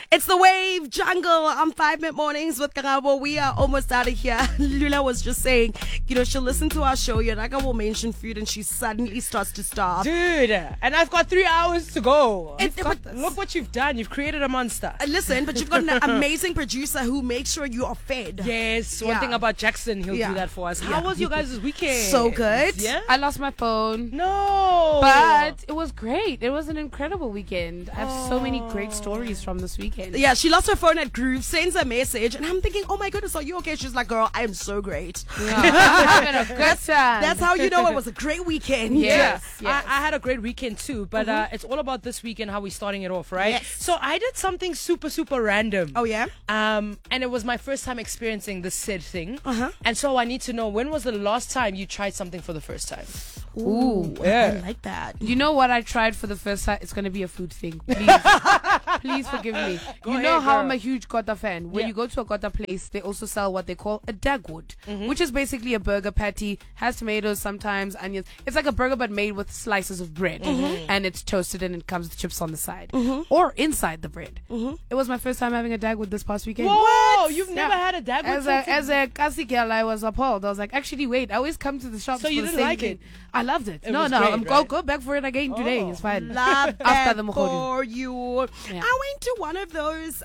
It's the Wave Jungle on 5 Minute Mornings with Karabo. We are almost out of here. Lula was just saying, she'll listen to our show. Yonaka will mention food and she suddenly starts to starve. Dude, and I've got 3 hours to go. Look what you've done. You've created a monster. Listen, but you've got an amazing producer who makes sure you are fed. Yes, one thing about Jackson, he'll do that for us. How was your guys' weekend? So good. Yeah? I lost my phone. No. But it was great. It was an incredible weekend. I have so many great stories from this weekend. Yeah, she lost her phone at Groove, sends a message, and I'm thinking, oh my goodness, are you okay? She's like, girl, I am so great. Yeah, I'm having a good time. That's how you know it was a great weekend. Yes. I had a great weekend too, but it's all about this weekend, how we're starting it off, right? Yes. So I did something super, super random. Oh, yeah? And it was my first time experiencing this said thing. Uh-huh. And so I need to know, when was the last time you tried something for the first time? Ooh, Yeah. I like that. You know what I tried for the first time? It's going to be a food thing. Please. Please forgive me. Go You know ahead, how girl. I'm a huge Gota fan. When Yeah. you go to a Gota place, they also sell what they call a dagwood, which is basically a burger patty, has tomatoes, sometimes onions. It's like a burger but made with slices of bread. And it's toasted and it comes with chips on the side. Or inside the bread. It was my first time having a dagwood this past weekend. Whoa, you've never had a dagwood? As a Kasi girl, I was appalled. I was like, actually, wait. I always come to the shop. So you for the didn't same like thing. it? I loved it. It No, was no. great, I'll right? go back for it again today. It's fine. Love After that the Mokgodu. for you. Yeah. I went to one of those,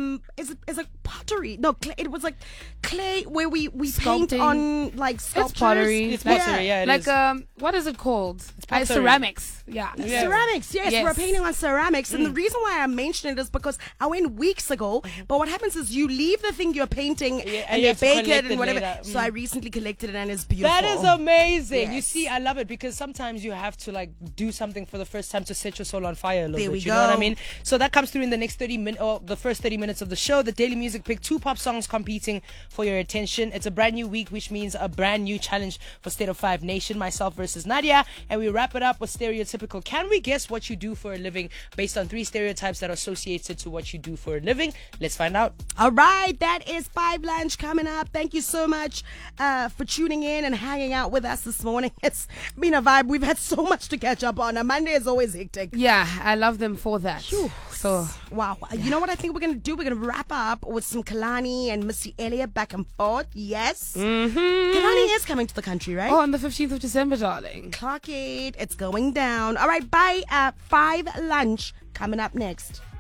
is it pottery? No, clay, it was like clay where we paint Sculpting. on like sculptures. It's pottery. It's pottery, yeah, it like is. what is it called? pottery. Ceramics. Yeah. Yeah. Ceramics, yes, Yes. we're painting on ceramics. And the reason why I mentioned it is because I went weeks ago, but what happens is you leave the thing you're painting and and you they have to bake collect it it and whatever. later. So I recently collected it and it's beautiful. That is amazing. You Yes. see, I love it because sometimes you have to like do something for the first time to set your soul on fire a little There bit. we You know what I go. mean? So that comes through in the next 30 minutes or the first 30 minutes of the show. The Daily Music Pick, 2 pop songs competing for your attention. It's a brand new week, which means a brand new challenge for State of 5 Nation, myself versus Nadia. And we wrap it up with stereotypical. Can we guess what you do for a living based on 3 stereotypes that are associated to what you do for a living? Let's find out. All right, that is 5 Lunch coming up. Thank you so much for tuning in and hanging out with us this morning. It's been a vibe. We've had so much to catch up on. A Monday is always hectic. Yeah, I love them for that. So Wow. You know what I think we're going to do? We're going to wrap up with some Kalani and Missy Elliott back and forth. Yes. Kalani is coming to the country, right? on the 15th of December, darling. Clock it. It's going down. All right, bye. 5 Lunch coming up next.